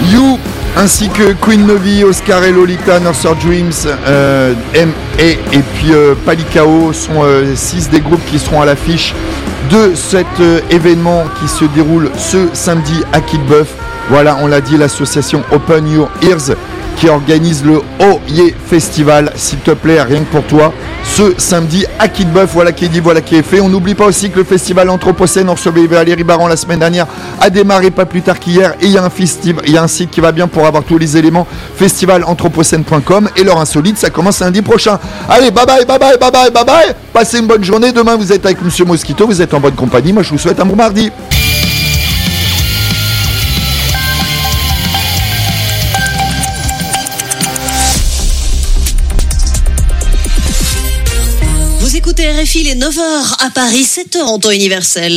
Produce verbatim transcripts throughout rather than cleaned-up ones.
You ainsi que Queen Novi, Oscar et Lolita, Nurser Dreams, euh, M A et puis euh, Palikao sont euh, six des groupes qui seront à l'affiche de cet euh, événement qui se déroule ce samedi à Quillebeuf. Voilà, on l'a dit, l'association Open Your Ears qui organise le Oh Yeah Festival, s'il te plaît, rien que pour toi, ce samedi à Quillebeuf. Voilà qui est dit, voilà qui est fait. On n'oublie pas aussi que le festival Anthropocène, on recevait Valérie Baran la semaine dernière, a démarré pas plus tard qu'hier. Et il y a un festival, il y a un site qui va bien pour avoir tous les éléments, festival anthropocène point com. Et leur insolite, ça commence lundi prochain. Allez, bye bye, bye bye, bye bye, bye bye. Passez une bonne journée. Demain, vous êtes avec Monsieur Mosquito, vous êtes en bonne compagnie. Moi, je vous souhaite un bon mardi. Écoutez R F I, les neuf heures à Paris, sept heures en temps universel.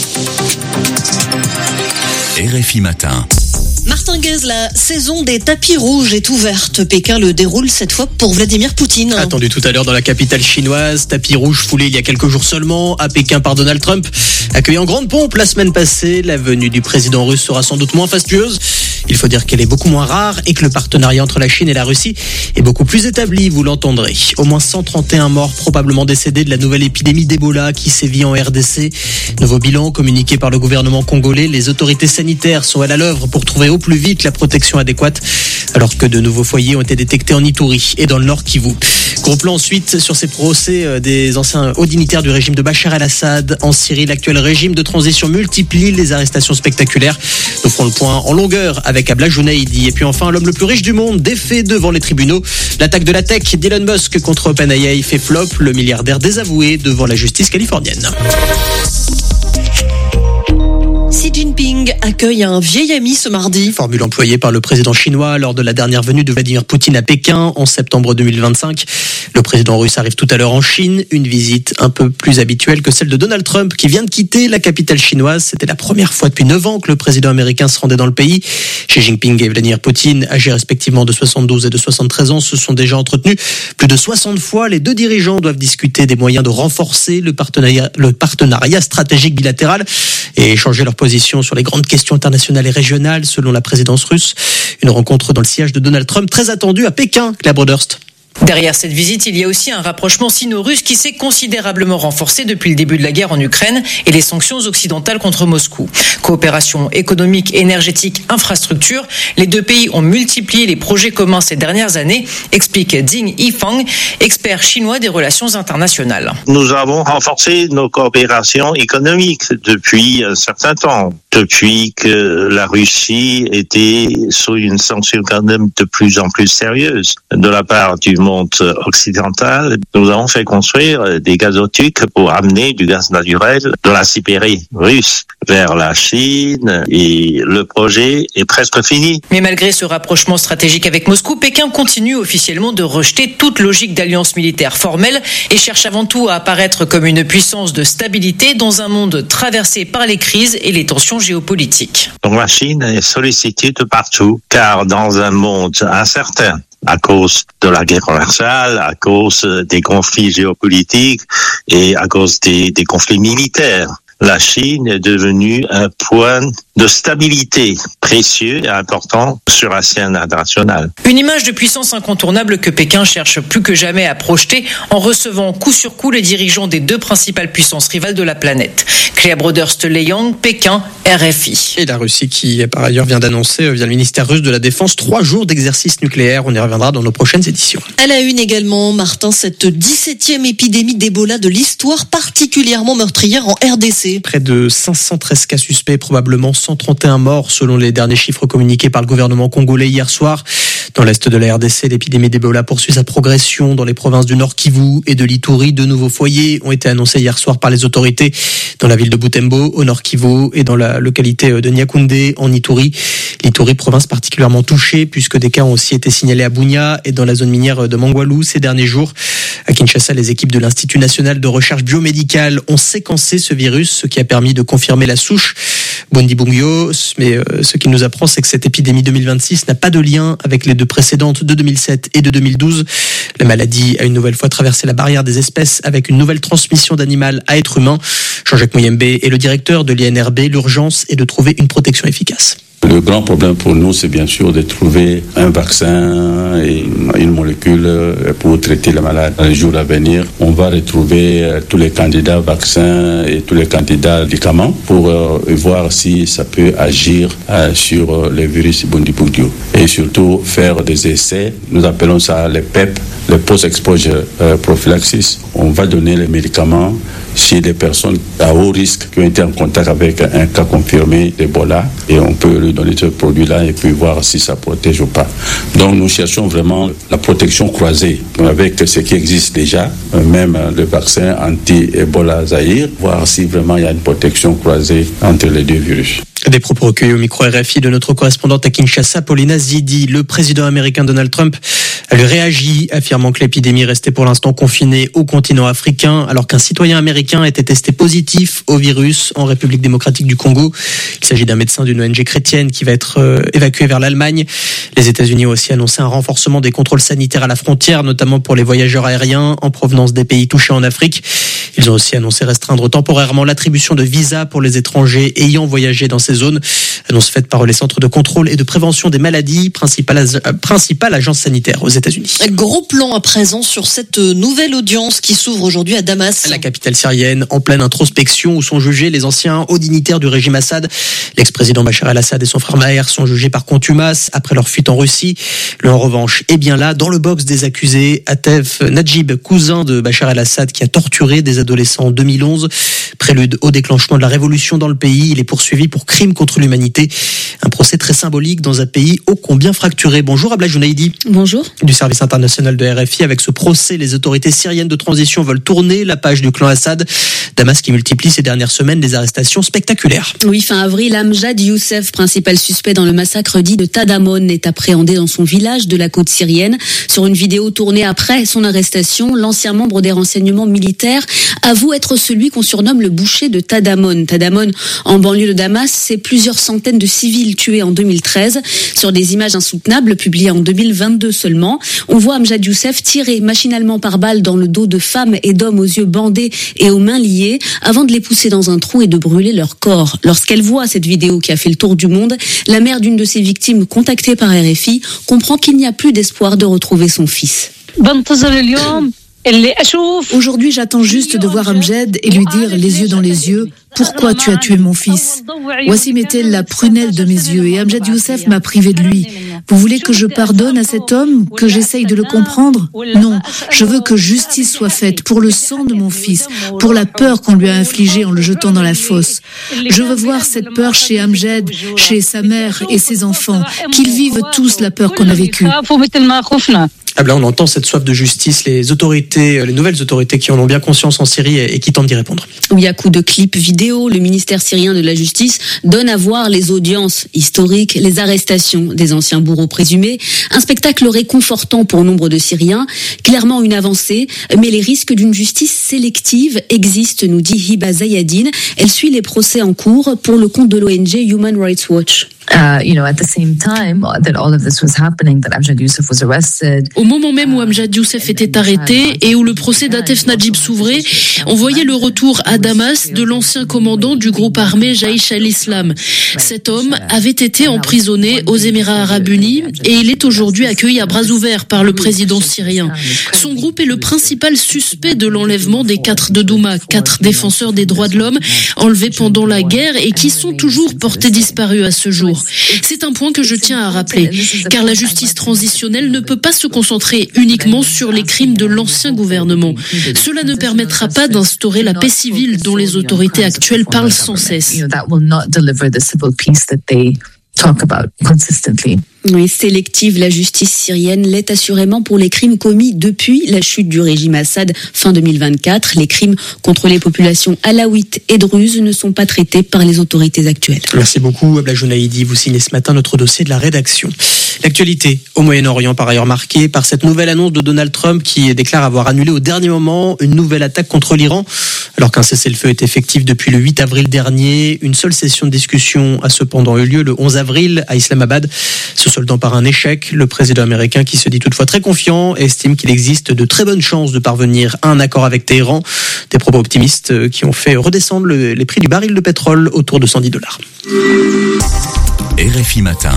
R F I Matin. Martinguez, la saison des tapis rouges est ouverte. Pékin le déroule cette fois pour Vladimir Poutine. Attendu tout à l'heure dans la capitale chinoise, tapis rouge foulé il y a quelques jours seulement à Pékin par Donald Trump. Accueilli en grande pompe la semaine passée, la venue du président russe sera sans doute moins fastueuse. Il faut dire qu'elle est beaucoup moins rare et que le partenariat entre la Chine et la Russie est beaucoup plus établi, vous l'entendrez. Au moins cent trente et un morts probablement décédés de la nouvelle épidémie d'Ebola qui sévit en R D C. Nouveau bilan communiqué par le gouvernement congolais. Les autorités sanitaires sont à l'œuvre pour trouver au plus vite la protection adéquate, alors que de nouveaux foyers ont été détectés en Ituri et dans le Nord Kivu. Gros plan ensuite sur ces procès des anciens hauts dignitaires du régime de Bachar el-Assad en Syrie. L'actuel régime de transition multiplie les arrestations spectaculaires. Nous ferons le point en longueur avec Abla Jounaidi. Et puis enfin, l'homme le plus riche du monde défait devant les tribunaux. L'attaque de la tech d'Elon Musk contre OpenAI fait flop. Le milliardaire désavoué devant la justice californienne. Xi Jinping accueille un vieil ami ce mardi. Formule employée par le président chinois lors de la dernière venue de Vladimir Poutine à Pékin en septembre deux mille vingt-cinq. Le président russe arrive tout à l'heure en Chine, une visite un peu plus habituelle que celle de Donald Trump qui vient de quitter la capitale chinoise. C'était la première fois depuis neuf ans que le président américain se rendait dans le pays. Xi Jinping et Vladimir Poutine, âgés respectivement de soixante-douze et de soixante-treize ans, se sont déjà entretenus plus de soixante fois. Les deux dirigeants doivent discuter des moyens de renforcer le partenariat, le partenariat stratégique bilatéral et échanger leurs positions sur les grandes questions internationales et régionales selon la présidence russe. Une rencontre dans le sillage de Donald Trump très attendue à Pékin, Claire Broderst. Derrière cette visite, il y a aussi un rapprochement sino-russe qui s'est considérablement renforcé depuis le début de la guerre en Ukraine et les sanctions occidentales contre Moscou. Coopération économique, énergétique, infrastructure, les deux pays ont multiplié les projets communs ces dernières années, explique Ding Yifang, expert chinois des relations internationales. Nous avons renforcé nos coopérations économiques depuis un certain temps, depuis que la Russie était sous une sanction quand même de plus en plus sérieuse de la part du monde occidental. Nous avons fait construire des gazoducs pour amener du gaz naturel de la Sibérie russe vers la Chine et le projet est presque fini. Mais malgré ce rapprochement stratégique avec Moscou, Pékin continue officiellement de rejeter toute logique d'alliance militaire formelle et cherche avant tout à apparaître comme une puissance de stabilité dans un monde traversé par les crises et les tensions géopolitiques. Donc la Chine est sollicitée de partout car dans un monde incertain, à cause de la guerre commerciale, à cause des conflits géopolitiques et à cause des, des conflits militaires, la Chine est devenue un point de stabilité précieux et important sur la scène internationale. Une image de puissance incontournable que Pékin cherche plus que jamais à projeter en recevant coup sur coup les dirigeants des deux principales puissances rivales de la planète. Claire Broderst-Leyang, Pékin, R F I. Et la Russie qui, par ailleurs, vient d'annoncer via le ministère russe de la Défense trois jours d'exercice nucléaire. On y reviendra dans nos prochaines éditions. À la une également, Martin, cette dix-septième épidémie d'Ebola de l'histoire particulièrement meurtrière en R D C. Près de cinq cent treize cas suspects, probablement cent trente et un morts selon les derniers chiffres communiqués par le gouvernement congolais hier soir. Dans l'est de la R D C, l'épidémie d'Ebola poursuit sa progression dans les provinces du Nord Kivu et de l'Ituri. De nouveaux foyers ont été annoncés hier soir par les autorités dans la ville de Butembo, au Nord Kivu, et dans la localité de Niakoundé, en Ituri. L'Ituri, province particulièrement touchée, puisque des cas ont aussi été signalés à Bunia et dans la zone minière de Mangwalu ces derniers jours. À Kinshasa, les équipes de l'Institut national de recherche biomédicale ont séquencé ce virus, ce qui a permis de confirmer la souche Bundibugyo. Mais euh, ce qu'il nous apprend, c'est que cette épidémie deux mille vingt-six n'a pas de lien avec les deux précédentes de deux mille sept et de deux mille douze. La maladie a une nouvelle fois traversé la barrière des espèces avec une nouvelle transmission d'animal à être humain. Jean-Jacques Mouyembe est le directeur de l'I N R B. L'urgence est de trouver une protection efficace. Le grand problème pour nous, c'est bien sûr de trouver un vaccin et une molécule pour traiter les malades. Dans les jours à venir, on va retrouver tous les candidats vaccins et tous les candidats médicaments pour voir si ça peut agir sur le virus Bundibugyo. Et surtout, faire des essais. Nous appelons ça les P E P, les Post-Exposure Prophylaxis. On va donner les médicaments chez des personnes à haut risque qui ont été en contact avec un cas confirmé d'Ebola et on peut lui donner ce produit-là et puis voir si ça protège ou pas. Donc nous cherchons vraiment la protection croisée avec ce qui existe déjà, même le vaccin anti-Ebola Zaïre, voir si vraiment il y a une protection croisée entre les deux virus. Des propos recueillis au micro R F I de notre correspondante à Kinshasa, Paulina Zidi. Le président américain Donald Trump a réagi, affirmant que l'épidémie restait pour l'instant confinée au continent africain, alors qu'un citoyen américain était testé positif au virus en République démocratique du Congo. Il s'agit d'un médecin d'une O N G chrétienne qui va être euh, évacué vers l'Allemagne. Les États-Unis ont aussi annoncé un renforcement des contrôles sanitaires à la frontière, notamment pour les voyageurs aériens en provenance des pays touchés en Afrique. Ils ont aussi annoncé restreindre temporairement l'attribution de visas pour les étrangers ayant voyagé dans ces zones. Annonce faite par les centres de contrôle et de prévention des maladies, principale, principale agence sanitaire aux États-Unis. Gros plan à présent sur cette nouvelle audience qui s'ouvre aujourd'hui à Damas. La capitale syrienne, en pleine introspection, où sont jugés les anciens hauts dignitaires du régime Assad. L'ex-président Bachar el-Assad et son frère Maher sont jugés par contumace après leur fuite en Russie. Le en revanche est bien là, dans le box des accusés. Atef Najib, cousin de Bachar el-Assad, qui a torturé des adolescents en deux mille onze. Prélude au déclenchement de la révolution dans le pays. Il est poursuivi pour crime contre l'humanité. Un procès très symbolique dans un pays ô combien fracturé. Bonjour Abla Jounaïdi. Bonjour. Du service international de R F I. Avec ce procès, les autorités syriennes de transition veulent tourner la page du clan Assad. Damas qui multiplie ces dernières semaines des arrestations spectaculaires. Oui, fin avril, Amjad Youssef, principal suspect dans le massacre dit de Tadamon, est appréhendé dans son village de la côte syrienne. Sur une vidéo tournée après son arrestation, l'ancien membre des renseignements militaires avoue être celui qu'on surnomme le boucher de Tadamon. Tadamon, en banlieue de Damas, c'est plusieurs centaines de civils tués en deux mille treize. Sur des images insoutenables publiées en deux mille vingt-deux seulement, on voit Amjad Youssef tirer machinalement par balle dans le dos de femmes et d'hommes aux yeux bandés et aux mains liées avant de les pousser dans un trou et de brûler leur corps. Lorsqu'elle voit cette vidéo qui a fait le tour du monde, la mère d'une de ses victimes, contactée par R F I, comprend qu'il n'y a plus d'espoir de retrouver son fils. Aujourd'hui, j'attends juste de voir Amjad et lui dire, les yeux dans les yeux, pourquoi tu as tué mon fils? Wassim était la prunelle de mes yeux et Amjad Youssef m'a privé de lui. Vous voulez que je pardonne à cet homme, que j'essaye de le comprendre? Non, je veux que justice soit faite pour le sang de mon fils, pour la peur qu'on lui a infligée en le jetant dans la fosse. Je veux voir cette peur chez Amjad, chez sa mère et ses enfants, qu'ils vivent tous la peur qu'on a vécue. Ah ben là, on entend cette soif de justice, les autorités, les nouvelles autorités qui en ont bien conscience en Syrie et, et qui tentent d'y répondre. Oui, à coup de clips vidéo, le ministère syrien de la Justice donne à voir les audiences historiques, les arrestations des anciens bourreaux présumés. Un spectacle réconfortant pour nombre de Syriens, clairement une avancée, mais les risques d'une justice sélective existent, nous dit Hiba Zayadine. Elle suit les procès en cours pour le compte de l'O N G Human Rights Watch. Uh, you know, at the same time that all of this was happening, that Amjad Youssef was arrested. Au moment même où Amjad Youssef était arrêté et où le procès d'Atef Najib s'ouvrait, on voyait le retour à Damas de l'ancien commandant du groupe armé Jaïch al-Islam. Cet homme avait été emprisonné aux Émirats arabes unis et il est aujourd'hui accueilli à bras ouverts par le président syrien. Son groupe est le principal suspect de l'enlèvement des quatre de Douma, quatre défenseurs des droits de l'homme enlevés pendant la guerre et qui sont toujours portés disparus à ce jour. C'est un point que je tiens à rappeler, car la justice transitionnelle ne peut pas se concentrer uniquement sur les crimes de l'ancien gouvernement. Cela ne permettra pas d'instaurer la paix civile dont les autorités actuelles parlent sans cesse. Talk about consistently. Oui, sélective, la justice syrienne l'est assurément pour les crimes commis depuis la chute du régime Assad fin deux mille vingt-quatre. Les crimes contre les populations alaouites et druzes ne sont pas traités par les autorités actuelles. Merci beaucoup, Abla Jounaïdi. Vous signez ce matin notre dossier de la rédaction. L'actualité au Moyen-Orient, par ailleurs marquée par cette nouvelle annonce de Donald Trump qui déclare avoir annulé au dernier moment une nouvelle attaque contre l'Iran. Alors qu'un cessez-le-feu est effectif depuis le huit avril dernier, une seule session de discussion a cependant eu lieu le onze avril à Islamabad, se soldant par un échec. Le président américain, qui se dit toutefois très confiant, estime qu'il existe de très bonnes chances de parvenir à un accord avec Téhéran. Des propos optimistes qui ont fait redescendre le, les prix du baril de pétrole autour de cent dix dollars. R F I Matin.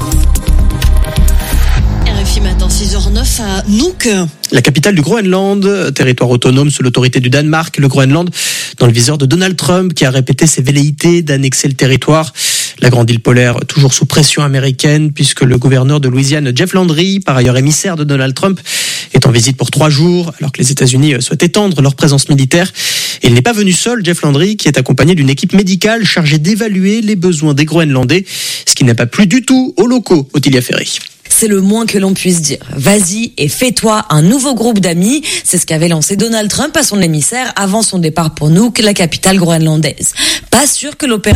R F I Matin, six heures neuf à Nuuk. La capitale du Groenland, territoire autonome sous l'autorité du Danemark, le Groenland dans le viseur de Donald Trump qui a répété ses velléités d'annexer le territoire. La grande île polaire toujours sous pression américaine puisque le gouverneur de Louisiane, Jeff Landry, par ailleurs émissaire de Donald Trump, est en visite pour trois jours alors que les États-Unis souhaitent étendre leur présence militaire. Et il n'est pas venu seul, Jeff Landry, qui est accompagné d'une équipe médicale chargée d'évaluer les besoins des Groenlandais, ce qui n'a pas plu du tout aux locaux, Ottilia Ferry. C'est le moins que l'on puisse dire. Vas-y et fais-toi un nouveau groupe d'amis. C'est ce qu'avait lancé Donald Trump à son émissaire avant son départ pour Nuuk, la capitale groenlandaise. Pas sûr que l'opération